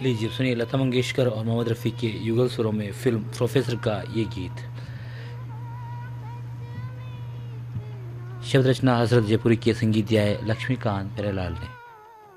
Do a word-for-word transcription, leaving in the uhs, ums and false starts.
लीजिए सुनिए लता मंगेशकर और मोहम्मद रफ़ी के युगल सुरों में फिल्म प्रोफेसर का ये गीत। शब्द रचना हजरत जयपुरी की, संगीत दिया है लक्ष्मीकांत प्यारेलाल ने।